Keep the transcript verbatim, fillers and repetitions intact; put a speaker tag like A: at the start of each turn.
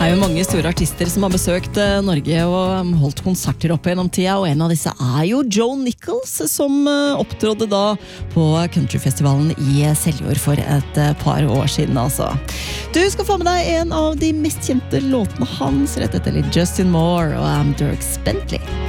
A: er jo mange store artister som har besøkt eh, Norge og holdt konserter opp gjennom tida, og en av disse er jo Joe Nichols, som eh, opptrådde da på countryfestivalen i Seljord for et eh, par år siden, altså. Du skal få med deg en av de mest kjente låtene hans, rett etter litt Justin Moore og um, Dierks Bentley.